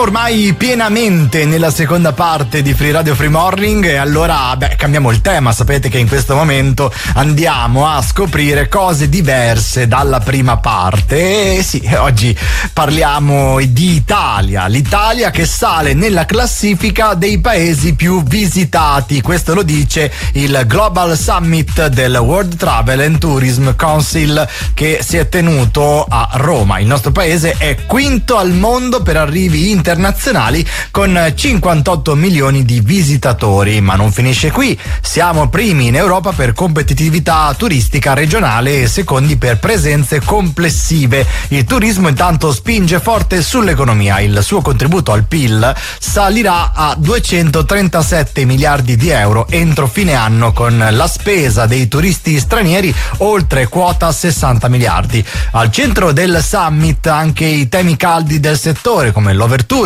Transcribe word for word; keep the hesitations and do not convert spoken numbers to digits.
ormai pienamente nella seconda parte di Free Radio Free Morning e allora beh, cambiamo il tema. Sapete che in questo momento andiamo a scoprire cose diverse dalla prima parte e sì, oggi parliamo di Italia, l'Italia che sale nella classifica dei paesi più visitati. Questo lo dice il Global Summit del World Travel and Tourism Council che si è tenuto a Roma. Il nostro paese è quinto al mondo per arrivi internazionali con cinquantotto milioni di visitatori, ma non finisce qui. Siamo primi in Europa per competitività turistica regionale e secondi per presenze complessive. Il turismo intanto spinge forte sull'economia. Il suo contributo al P I L salirà a duecentotrentasette miliardi di euro entro fine anno, con la spesa dei turisti stranieri oltre quota sessanta miliardi. Al centro del summit anche i temi caldi del settore come l'overtourism,